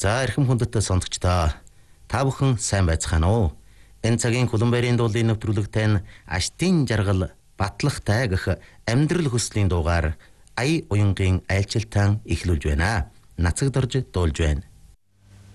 За эрхэм хүндэт сонсогчдоо та бүхэн сайн байцгаана уу? Энэ цагийн Колумбарын дуулын нэвтрүүлэгтэй нь аштын жаргал батлагтай гэх амьдрал хүслийн дуугаар ая уянгийн айлчилтан эхлүүлж байна. Нацагдорж дуулж байна.